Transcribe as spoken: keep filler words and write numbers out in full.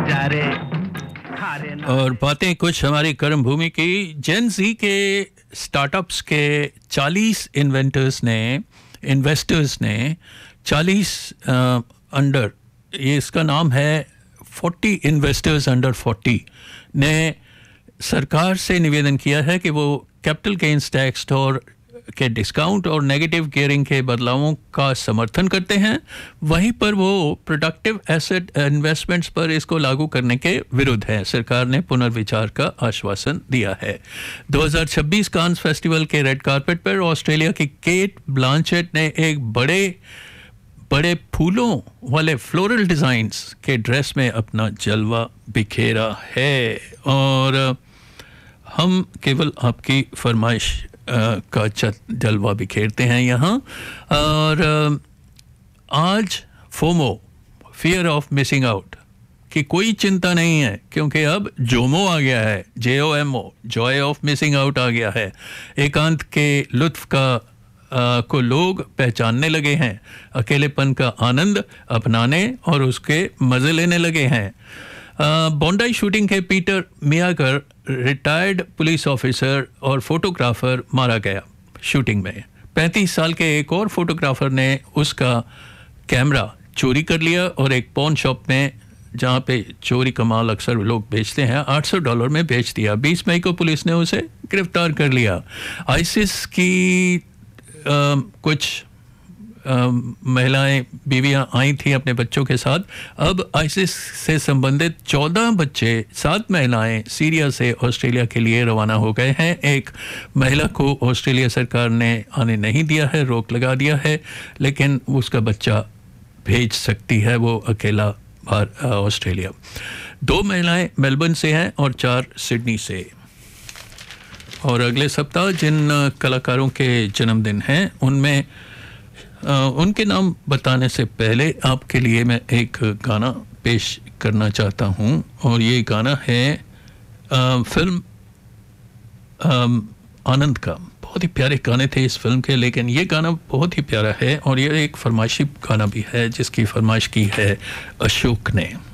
जा रे। और बातें कुछ हमारी कर्म भूमि की। जेन ज़ी के स्टार्टअप्स के चालीस इन्वेंटर्स ने इन्वेस्टर्स ने चालीस अंडर, ये इसका नाम है चालीस इन्वेस्टर्स अंडर चालीस ने सरकार से निवेदन किया है कि वो कैपिटल गेन्स टैक्स और के डिस्काउंट और नेगेटिव गियरिंग के बदलावों का समर्थन करते हैं, वहीं पर वो प्रोडक्टिव एसेट इन्वेस्टमेंट्स पर इसको लागू करने के विरुद्ध है। सरकार ने पुनर्विचार का आश्वासन दिया है। दो हज़ार छब्बीस कांस फेस्टिवल के रेड कारपेट पर ऑस्ट्रेलिया की केट ब्लांचेट ने एक बड़े बड़े फूलों वाले फ्लोरल डिज़ाइंस के ड्रेस में अपना जलवा बिखेरा है। और हम केवल आपकी फरमाइश का जलवा बिखेरते हैं यहाँ। और आज FOMO, fear of missing out की कोई चिंता नहीं है, क्योंकि अब जोमो आ गया है, जे O M O, Joy of missing out आ गया है। एकांत के लुत्फ का आ, को लोग पहचानने लगे हैं, अकेलेपन का आनंद अपनाने और उसके मज़े लेने लगे हैं। बोंडाई शूटिंग के पीटर मियागर, रिटायर्ड पुलिस ऑफिसर और फोटोग्राफर, मारा गया शूटिंग में। पैंतीस साल के एक और फोटोग्राफर ने उसका कैमरा चोरी कर लिया और एक पॉन शॉप में, जहां पे चोरी का माल अक्सर लोग बेचते हैं, आठ सौ डॉलर में बेच दिया। बीस मई को पुलिस ने उसे गिरफ्तार कर लिया। आईसिस की आ, कुछ महिलाएं, बीवियां आई थी अपने बच्चों के साथ। अब आईसिस से संबंधित चौदह बच्चे, सात महिलाएं सीरिया से ऑस्ट्रेलिया के लिए रवाना हो गए हैं। एक महिला को ऑस्ट्रेलिया सरकार ने आने नहीं दिया है, रोक लगा दिया है, लेकिन उसका बच्चा भेज सकती है वो अकेला बाहर ऑस्ट्रेलिया। दो महिलाएं मेलबर्न से हैं और चार सिडनी से। और अगले सप्ताह जिन कलाकारों के जन्मदिन हैं उनमें आ, उनके नाम बताने से पहले आपके लिए मैं एक गाना पेश करना चाहता हूं। और ये गाना है आ, फिल्म आ, आनंद का। बहुत ही प्यारे गाने थे इस फिल्म के, लेकिन ये गाना बहुत ही प्यारा है और ये एक फरमाइशी गाना भी है जिसकी फरमाइश की है अशोक ने।